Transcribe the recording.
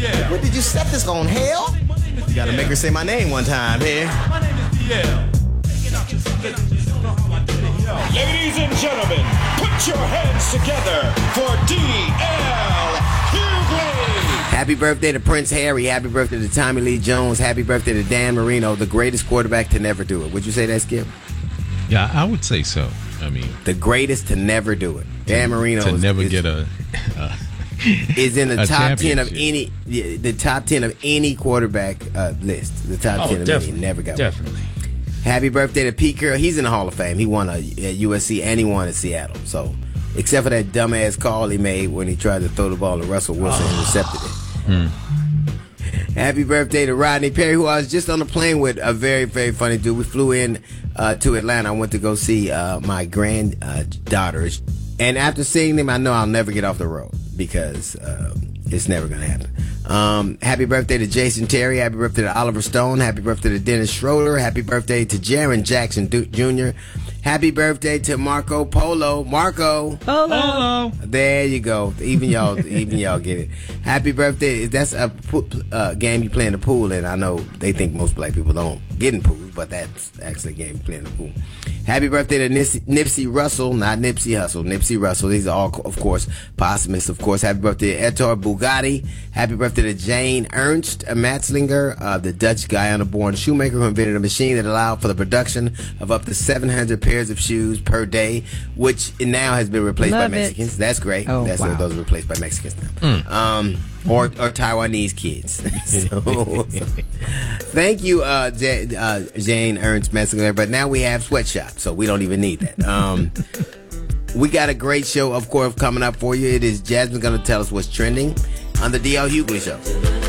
What did you set this on, hell? You gotta make her say my name one time here. My name is DL. Ladies and gentlemen, put your hands together for DL Hughley. Happy birthday to Prince Harry. Happy birthday to Tommy Lee Jones. Happy birthday to Dan Marino, the greatest quarterback to never do it. Would you say that, Skip? Yeah, I would say so. I mean, the greatest to never do it. Dan Marino to never get a is in the top 10 of any quarterback list. The top 10 of any. Never got definitely. One. Happy birthday to Pete Carroll. He's in the Hall of Fame. He won at USC and he won at Seattle. So, except for that dumbass call he made when he tried to throw the ball to Russell Wilson and intercepted it. Happy birthday to Rodney Perry, who I was just on the plane with. A very, very funny dude. We flew in to Atlanta. I went to go see my granddaughters. And after seeing them, I know I'll never get off the road because it's never going to happen. Happy birthday to Jason Terry. Happy birthday to Oliver Stone. Happy birthday to Dennis Schroeder. Happy birthday to Jaron Jackson Jr. Happy birthday to Marco Polo. Marco Polo. There you go. Even y'all get it. Happy birthday. That's a game you play in the pool, and I know they think most black people don't get in pools, but that's actually a game you play in the pool. Happy birthday to Nipsey Russell, not Nipsey Hussle, Nipsey Russell. These are all, of course, posthumous, of course. Happy birthday to Ettore Bugatti. Happy birthday to Jane Ernst Matzlinger, the Dutch Guyana-born shoemaker who invented a machine that allowed for the production of up to 700 pairs of shoes per day, which now has been replaced by Mexicans. That's great. Those are replaced by Mexicans now. Or Taiwanese kids. So, thank you, Jane Ernst Matzlinger. But now we have Sweatshop, so we don't even need that. We got a great show, of course, coming up for you. It is Jasmine going to tell us what's trending on the DL Hughley Show.